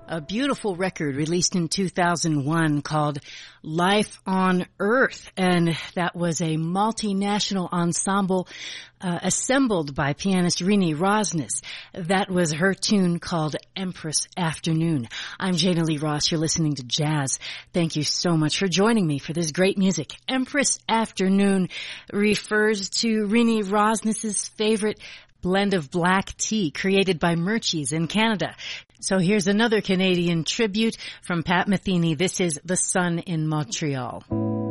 a beautiful record released in 2001 called Life on Earth. And that was a multinational ensemble assembled by pianist Rini Rosnes. That was her tune called Empress Afternoon. I'm Jana Lee Ross. You're listening to Jazz. Thank you so much for joining me for this great music. Empress Afternoon refers to Rini Rosnes' favorite blend of black tea created by Murchie's in Canada. So here's another Canadian tribute from Pat Metheny. This is The Sun in Montreal.